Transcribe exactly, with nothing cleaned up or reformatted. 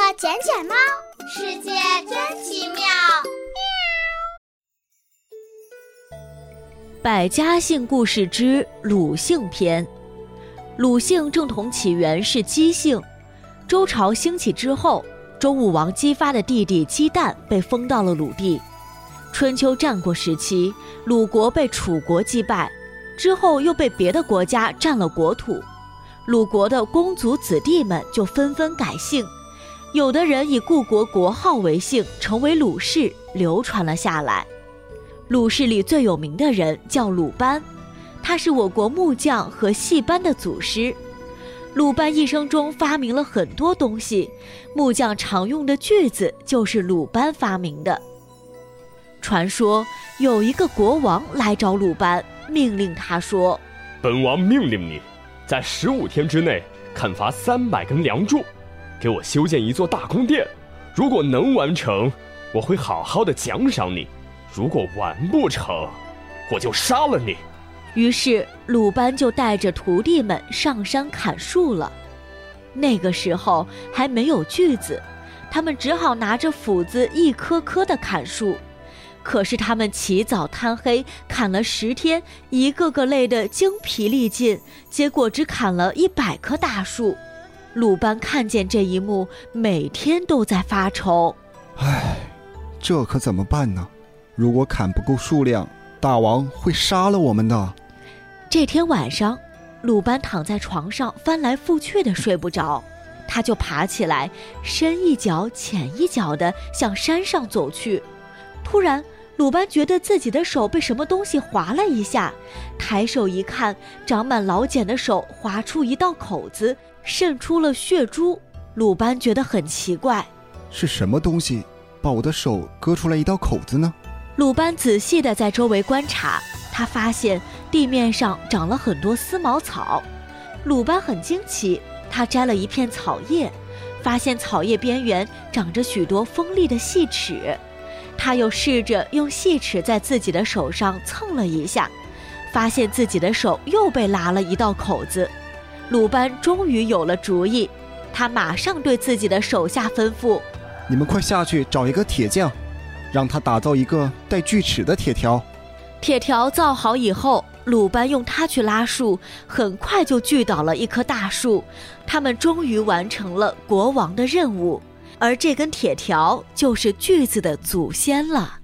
捡捡猫，世界真奇妙。 百家姓故事之鲁姓篇。鲁姓正统起源是姬姓，周朝兴起之后，周武王姬发的弟弟姬旦被封到了鲁地。春秋战国时期，鲁国被楚国击败，之后又被别的国家占了国土，鲁国的公族子弟们就纷纷改姓，有的人以故国国号为姓，成为鲁氏，流传了下来。鲁氏里最有名的人叫鲁班，他是我国木匠和戏班的祖师。鲁班一生中发明了很多东西，木匠常用的锯子就是鲁班发明的。传说有一个国王来找鲁班，命令他说： 本王命令你，在十五天之内砍伐三百根梁柱，给我修建一座大宫殿。如果能完成，我会好好的奖赏你；如果完不成，我就杀了你。 于是鲁班就带着徒弟们上山砍树了。那个时候还没有锯子，他们只好拿着斧子一颗颗的砍树。可是他们起早贪黑，砍了十天，一个个累得精疲力尽，结果只砍了一百棵大树。鲁班看见这一幕，每天都在发愁。 唉，这可怎么办呢？如果砍不够数量，大王会杀了我们的。 这天晚上，鲁班躺在床上翻来覆去的睡不着，他就爬起来，深一脚浅一脚地向山上走去。突然鲁班觉得自己的手被什么东西划了一下，抬手一看，长满老茧的手划出一道口子，渗出了血珠。鲁班觉得很奇怪， 是什么东西把我的手割出来一道口子呢？ 鲁班仔细地在周围观察，他发现地面上长了很多丝毛草。鲁班很惊奇，他摘了一片草叶，发现草叶边缘长着许多锋利的细齿。他又试着用细齿在自己的手上蹭了一下，发现自己的手又被拉了一道口子。鲁班终于有了主意，他马上对自己的手下吩咐： 你们快下去找一个铁匠，让他打造一个带锯齿的铁条。 铁条造好以后，鲁班用它去拉树，很快就锯倒了一棵大树。他们终于完成了国王的任务，而这根铁条就是锯子的祖先了。